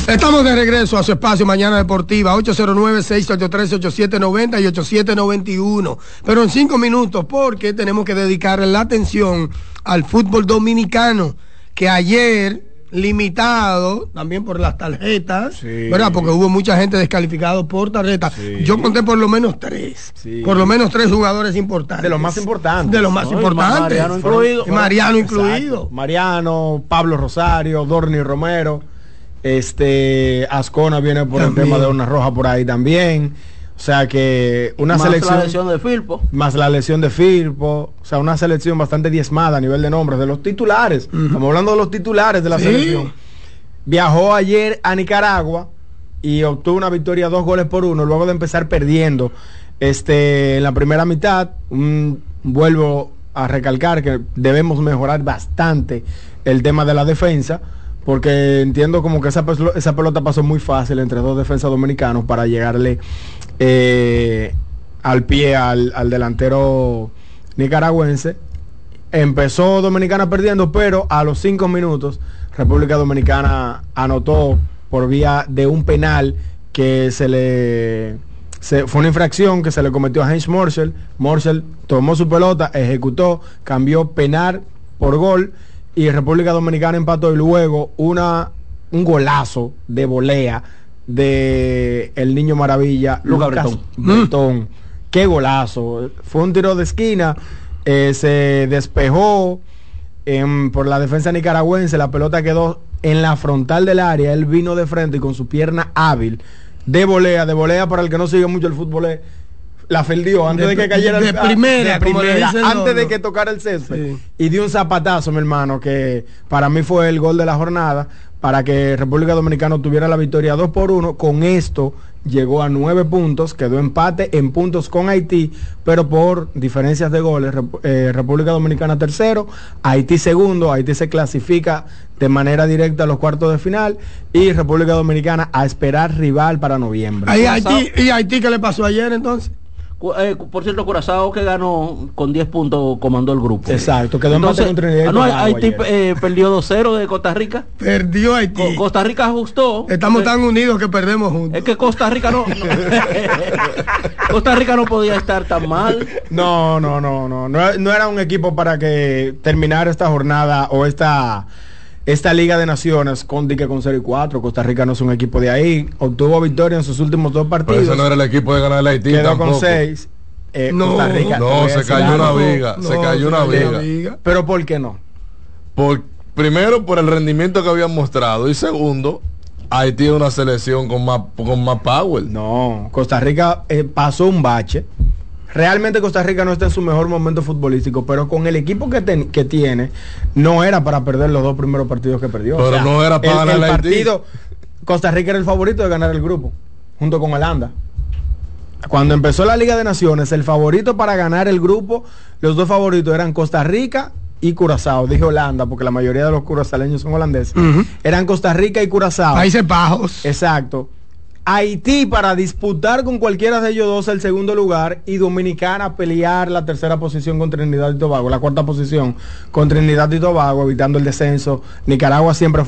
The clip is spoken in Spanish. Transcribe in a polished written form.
Estamos de regreso a su espacio Mañana Deportiva, 809-683-8790 y 8791. Pero en 5 minutos, porque tenemos que dedicarle la atención al fútbol dominicano, que ayer, limitado también por las tarjetas, sí, ¿verdad? Porque hubo mucha gente descalificada por tarjetas. Sí. Yo conté por lo menos 3. Sí. Por lo menos 3 jugadores importantes. De los más importantes. De los más importantes. Mariano incluido. Mariano incluido. Mariano, Pablo Rosario, Dorni Romero. Ascona viene por también el tema de una roja por ahí también. O sea que una selección. Más la lesión de Firpo. Más la lesión de Firpo. O sea, una selección bastante diezmada a nivel de nombres. De los titulares. Estamos hablando de los titulares de la selección. Viajó ayer a Nicaragua y obtuvo una victoria 2-1 luego de empezar perdiendo en la primera mitad. Vuelvo a recalcar que debemos mejorar bastante el tema de la defensa, porque entiendo como que esa pelota pasó muy fácil entre 2 defensas dominicanos para llegarle al pie al delantero nicaragüense. Empezó Dominicana perdiendo, pero a los 5 minutos República Dominicana anotó por vía de un penal que fue una infracción que se le cometió a Heinz Morsel. Morsel tomó su pelota, ejecutó, cambió penal por gol, y República Dominicana empató, y luego un golazo de volea de el niño maravilla Lucas Bretón. Qué golazo, fue un tiro de esquina, se despejó por la defensa nicaragüense, la pelota quedó en la frontal del área, él vino de frente y con su pierna hábil de volea para el que no sigue mucho el fútbol, la feldió antes de que cayera de primera, antes de que tocara el césped, sí. Y dio un zapatazo, mi hermano, que para mí fue el gol de la jornada, para que República Dominicana tuviera la victoria 2-1. Con esto llegó a 9 puntos, quedó empate en puntos con Haití, pero por diferencias de goles, República Dominicana tercero, Haití segundo. Haití se clasifica de manera directa a los cuartos de final, y República Dominicana a esperar rival para noviembre. ¿Y Haití qué le pasó ayer entonces? Por cierto, Curazao, que ganó con 10 puntos, comandó el grupo. Exacto, quedó empate con Trinidad y Tobago. Haití perdió 2-0 de Costa Rica. Perdió Haití. Costa Rica ajustó. Estamos tan unidos que perdemos juntos. Es que Costa Rica no Costa Rica no podía estar tan mal. No era un equipo para que terminara esta jornada o esta Liga de Naciones con 0-4. Costa Rica no es un equipo de ahí. Obtuvo victoria en sus últimos 2 partidos. Pero eso no era el equipo de ganar el Haití. Quedó tampoco con 6. Costa Rica. No, se cayó una viga. Se cayó una viga. Pero ¿por qué no? Primero, por el rendimiento que habían mostrado. Y segundo, Haití es una selección con más power. No, Costa Rica pasó un bache. Realmente Costa Rica no está en su mejor momento futbolístico, pero con el equipo que tiene, no era para perder los 2 primeros partidos que perdió. Pero no era para ganar el partido. Costa Rica era el favorito de ganar el grupo, junto con Holanda. Cuando empezó la Liga de Naciones, el favorito para ganar el grupo, los 2 favoritos eran Costa Rica y Curazao. Dije Holanda porque la mayoría de los curazaleños son holandeses. Eran Costa Rica y Curazao. Países Bajos. Exacto. Haití para disputar con cualquiera de ellos 2 el segundo lugar, y Dominicana pelear la tercera posición con Trinidad y Tobago, la cuarta posición con Trinidad y Tobago, evitando el descenso. Nicaragua siempre